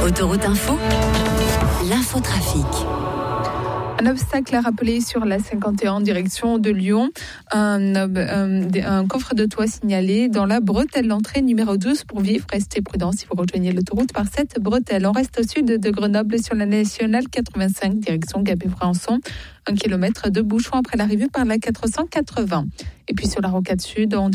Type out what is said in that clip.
Autoroute Info, l'infotrafic. Un obstacle à rappeler sur la 51 en direction de Lyon. Un coffre de toit signalé dans la bretelle d'entrée numéro 12 pour vivre. Restez prudents si vous rejoignez l'autoroute par cette bretelle. On reste au sud de Grenoble sur la nationale 85 direction Gap-et-Briançon. 1 kilomètre de bouchon après l'arrivée par la 480. Et puis sur la rocade sud, en